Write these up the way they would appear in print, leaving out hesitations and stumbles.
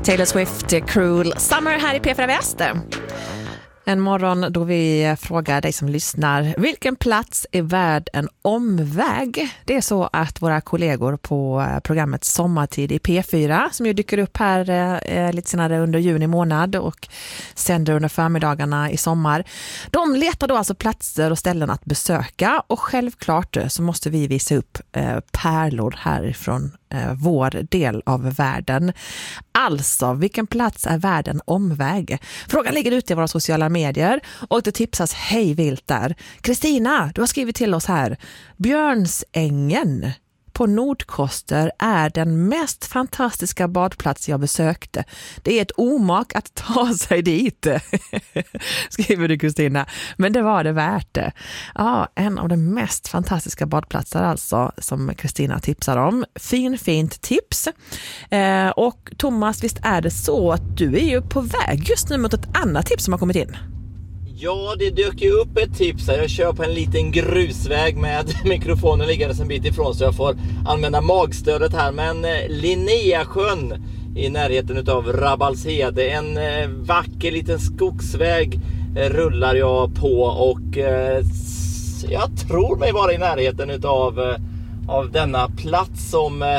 Taylor Swift, Cruel Summer här i P4 Väst. En morgon då vi frågar dig som lyssnar, vilken plats är värd en omväg? Det är så att våra kollegor på programmet Sommartid i P4, som ju dyker upp här lite senare under juni månad och sänder under förmiddagarna i sommar. De letar då alltså platser och ställen att besöka, och självklart så måste vi visa upp pärlor härifrån vår del av världen. Alltså, vilken plats är värd en omväg? Frågan ligger ute i våra sociala medier och det tipsas hej vilt där. Kristina, du har skrivit till oss här. Björnsängen på Nordkoster är den mest fantastiska badplats jag besökte. Det är ett omak att ta sig dit, skriver du Kristina. Men det var det värt det. Ja, en av de mest fantastiska badplatser alltså som Kristina tipsar om. Fint tips. Och Thomas, visst är det så att du är ju på väg just nu mot ett annat tips som har kommit in? Ja, det dök ju upp ett tips här. Jag kör på en liten grusväg med mikrofonen liggande en bit ifrån, så jag får använda magstödet här. Men Linnéasjön i närheten av Rabbalshede, en vacker liten skogsväg rullar jag på, och jag tror mig vara i närheten av denna plats som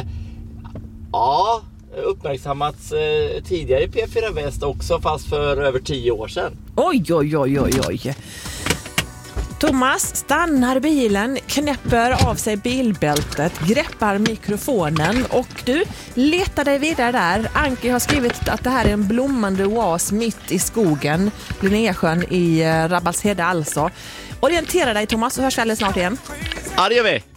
uppmärksammats tidigare i P4 Väst också, fast för över 10 år sedan. Oj. Thomas stannar bilen, knäpper av sig bilbältet, greppar mikrofonen och du letar dig vidare där. Anki har skrivit att det här är en blommande oas mitt i skogen, Linnéasjön i Rabbalshede alltså. Orientera dig Thomas, så hörs vi alldeles snart igen. Ja, det gör vi.